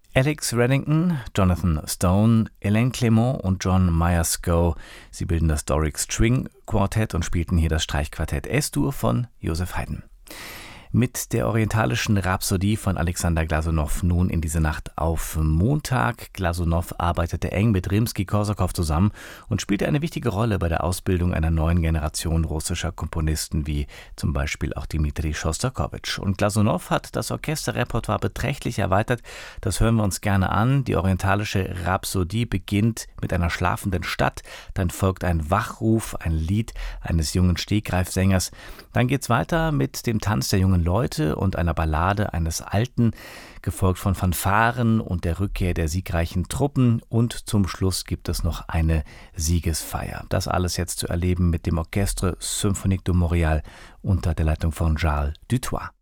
Alex Reddington, Jonathan Stone, Elaine Clement und John Myers-Gow. Sie bilden das Doric String Quartett und spielten hier das Streichquartett S-Dur von Joseph Haydn. Mit der orientalischen Rhapsodie von Alexander Glasunow nun in diese Nacht auf Montag. Glasunow arbeitete eng mit Rimski-Korsakow zusammen und spielte eine wichtige Rolle bei der Ausbildung einer neuen Generation russischer Komponisten, wie zum Beispiel auch Dmitri Schostakowitsch. Und Glasunow hat das Orchesterrepertoire beträchtlich erweitert. Das hören wir uns gerne an. Die orientalische Rhapsodie beginnt mit einer schlafenden Stadt, dann folgt ein Wachruf, ein Lied eines jungen Stegreifsängers. Dann geht's weiter mit dem Tanz der jungen Leute und einer Ballade eines Alten, gefolgt von Fanfaren und der Rückkehr der siegreichen Truppen, und zum Schluss gibt es noch eine Siegesfeier. Das alles jetzt zu erleben mit dem Orchestre Symphonique de Montréal unter der Leitung von Charles Dutoit.